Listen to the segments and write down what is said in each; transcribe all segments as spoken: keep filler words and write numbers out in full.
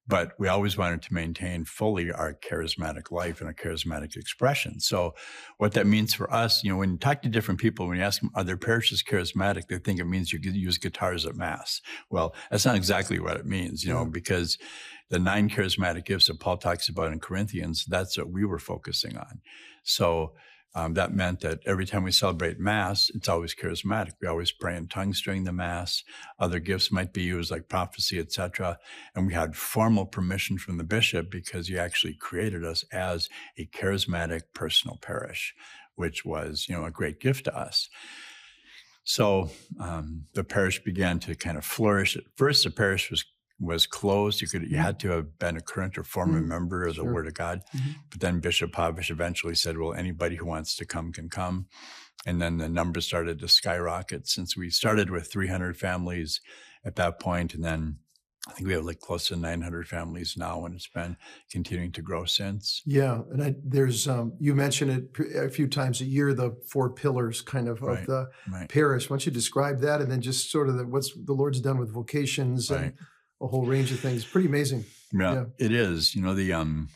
but we always wanted to maintain fully our charismatic life and our charismatic expression. So what that means for us, you know, when you talk to different people, when you ask them, are their parishes charismatic, they think it means you could use guitars at Mass. Well, that's not exactly what it means, you know, yeah. because the nine charismatic gifts that Paul talks about in Corinthians, that's what we were focusing on. So Um, that meant that every time we celebrate Mass, it's always charismatic. We always pray in tongues during the Mass. Other gifts might be used like prophecy, et cetera. And we had formal permission from the bishop because he actually created us as a charismatic personal parish, which was, you know, a great gift to us. So um, the parish began to kind of flourish. At first, the parish was was closed. You could you had to have been a current or former mm-hmm. member of the sure. Word of God. Mm-hmm. But then Bishop Pavish eventually said, well, anybody who wants to come can come. And then the numbers started to skyrocket since we started with three hundred families at that point. And then I think we have like close to nine hundred families now, and it's been continuing to grow since. Yeah. And I, there's, um, you mentioned it a few times a year, the four pillars kind of right. of the right. parish. Why don't you describe that? And then just sort of the, what's the Lord's done with vocations right. and a whole range of things. Pretty amazing. Yeah, yeah. It is. You know, the, um,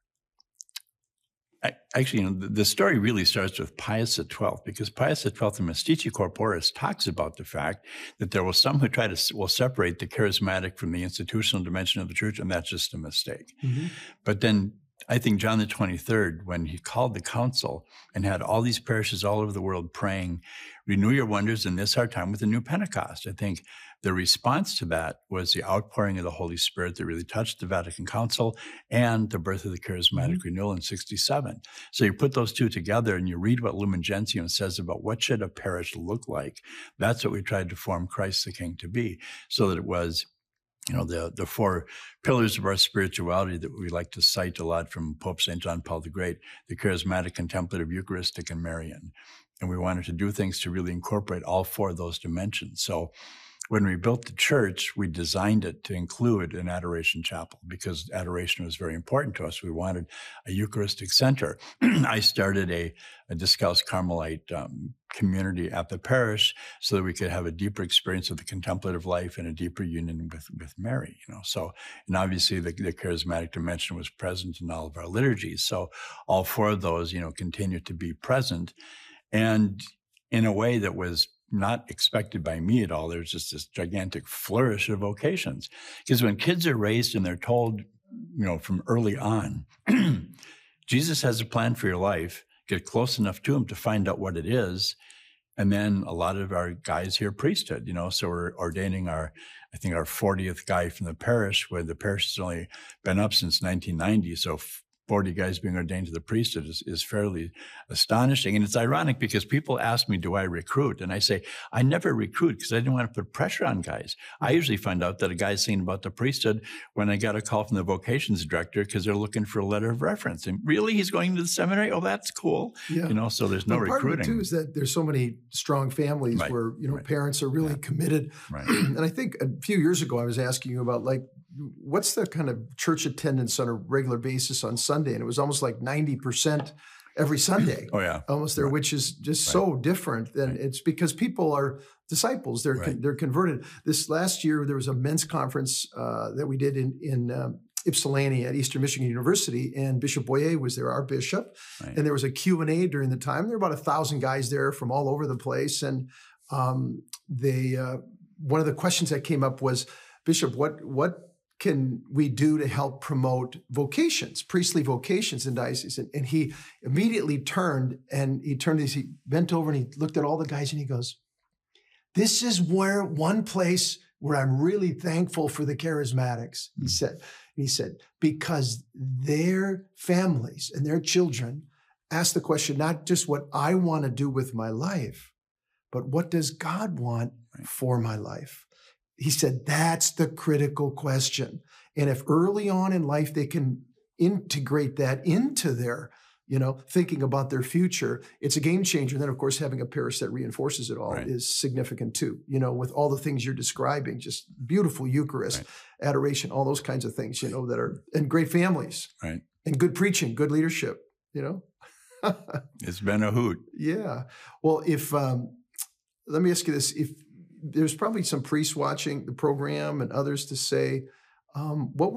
I, actually, you know, the, the story really starts with Pius the twelfth, because Pius the twelfth in Mystici Corporis talks about the fact that there were some who try to will separate the charismatic from the institutional dimension of the church, and that's just a mistake. Mm-hmm. But then I think John the twenty-third, when he called the council and had all these parishes all over the world praying, renew your wonders in this our time with the new Pentecost. I think the response to that was the outpouring of the Holy Spirit that really touched the Vatican Council and the birth of the charismatic mm-hmm. renewal in sixty-seven. So you put those two together and you read what Lumen Gentium says about what should a parish look like. That's what we tried to form Christ the King to be, so that it was, you know, the, the four pillars of our spirituality that we like to cite a lot from Pope Saint John Paul the Great: the charismatic, contemplative, Eucharistic, and Marian. And we wanted to do things to really incorporate all four of those dimensions. So when we built the church, we designed it to include an adoration chapel because adoration was very important to us. We wanted a Eucharistic center. I started a, a Discalced Carmelite um, community at the parish so that we could have a deeper experience of the contemplative life and a deeper union with, with Mary, you know. So, and obviously the, the charismatic dimension was present in all of our liturgies. So all four of those, you know, continue to be present. And in a way that was not expected by me at all, there's just this gigantic flourish of vocations. Because when kids are raised and they're told, you know, from early on, Jesus has a plan for your life, get close enough to him to find out what it is. And then a lot of our guys hear priesthood, you know, so we're ordaining our, I think our fortieth guy from the parish, where the parish has only been up since nineteen ninety. So forty guys being ordained to the priesthood is, is fairly astonishing. And it's ironic because people ask me, do I recruit? And I say, I never recruit because I didn't want to put pressure on guys. I usually find out that a guy's saying about the priesthood when I got a call from the vocations director because they're looking for a letter of reference. And really, he's going to the seminary? Oh, that's cool. Yeah. You know, so there's no but part recruiting. Part of it, too, is that there's so many strong families right. where, you know, right. parents are really yeah. committed. Right. And I think a few years ago, I was asking you about, like, what's the kind of church attendance on a regular basis on Sunday? And it was almost like ninety percent every Sunday. Oh, yeah. Almost there, right. which is just right. so different. And right. it's because people are disciples. They're, right. con- they're converted. This last year, there was a men's conference uh, that we did in, in um, Ypsilanti at Eastern Michigan University, and Bishop Boyer was there, our bishop. Right. And there was a Q and A during the time. There were about a thousand guys there from all over the place. And um, they, uh, one of the questions that came up was, Bishop, what, what, can we do to help promote vocations, priestly vocations in diocese? And, and he immediately turned and he turned, he bent over and he looked at all the guys and he goes, this is where one place where I'm really thankful for the charismatics, he said. He said, because their families and their children ask the question, not just what I want to do with my life, but what does God want for my life? He said, that's the critical question. And if early on in life they can integrate that into their, you know, thinking about their future, it's a game changer. And then, of course, having a parish that reinforces it all right. is significant too. You know, with all the things you're describing, just beautiful Eucharist, right. adoration, all those kinds of things, you know, that are, and great families. Right. And good preaching, good leadership, you know. It's been a hoot. Yeah. Well, if, um, let me ask you this, if, there's probably some priests watching the program and others to say, um, what